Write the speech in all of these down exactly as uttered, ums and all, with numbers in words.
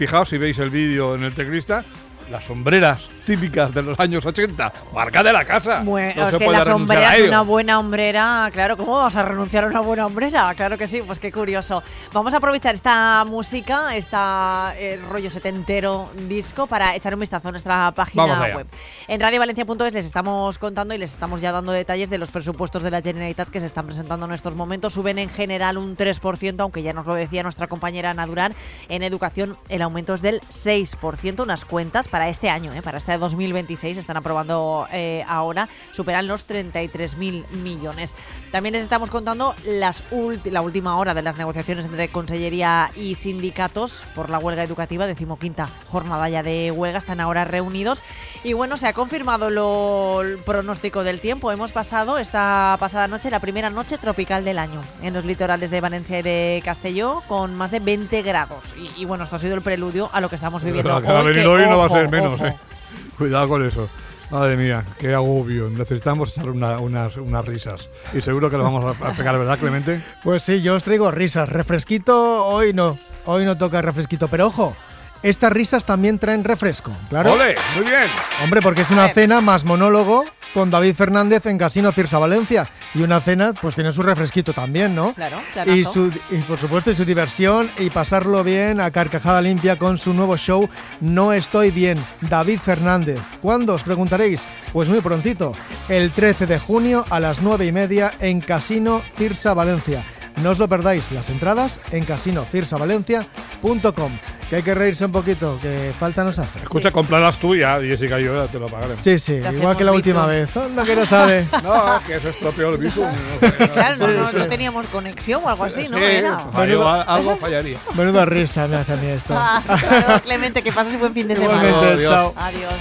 Fijaos si veis el vídeo en el teclista, las sombreras típicas de los años ochenta, marca de la casa. Bueno, no es se que puede la renunciar sombrera a es ello. una buena hombrera. Claro, ¿cómo vamos a renunciar a una buena hombrera? Claro que sí, pues qué curioso. Vamos a aprovechar esta música, esta eh, rollo setentero disco, para echar un vistazo a nuestra página web. En radio valencia punto es les estamos contando y les estamos ya dando detalles de los presupuestos de la Generalitat que se están presentando en estos momentos. Suben en general un tres por ciento, aunque ya nos lo decía nuestra compañera Ana Durán. En educación el aumento es del seis por ciento. Unas cuentas para este año, eh, para este dos mil veintiséis, están aprobando eh, ahora, superan los treinta y tres mil millones. También les estamos contando las ulti- la última hora de las negociaciones entre Consellería y sindicatos por la huelga educativa, decimoquinta jornada ya de huelga, están ahora reunidos. Y bueno, se ha confirmado lo, el pronóstico del tiempo. Hemos pasado esta pasada noche la primera noche tropical del año en los litorales de Valencia y de Castelló, con más de veinte grados. Y, y bueno, esto ha sido el preludio a lo que estamos viviendo hoy. Que va a venir que, hoy, no va a ojo, ser menos, ojo. eh. Cuidado con eso. Madre mía, qué agobio. Necesitamos echar una, unas, unas risas. Y seguro que lo vamos a pegar, ¿verdad, Clemente? Pues sí, yo os traigo risas. Refresquito, hoy no. Hoy no toca refresquito, pero ojo, estas risas también traen refresco, claro. ¡Ole! Muy bien. Hombre, porque es una cena más monólogo con David Fernández en Casino Firsa Valencia. Y una cena, pues tiene su refresquito también, ¿no? Claro, claro. Y, su, y por supuesto, y su diversión y pasarlo bien a carcajada limpia con su nuevo show No Estoy Bien, David Fernández. ¿Cuándo, os preguntaréis? Pues muy prontito, el trece de junio a las nueve y media en Casino Firsa Valencia. No os lo perdáis, las entradas en casino firsa valencia punto com. Que hay que reírse un poquito, que falta nos hace. Escucha, sí. Comprarlas tú ya, Jessica y yo ya te lo pagaremos. Sí, sí, igual que la última vez. Anda que no sabe. No, es que eso estropeó el Bizum. Claro, no, sí, no, sí. no teníamos conexión o algo así, ¿no? Sí, Era. falló, algo fallaría. Menuda risa me hace a mí esto. Ah, claro, Clemente, que pases buen fin de semana. Igualmente, Adiós. chao. Adiós.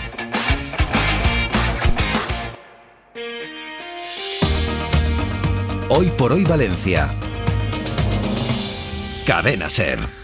Hoy por hoy Valencia. Cadena Ser.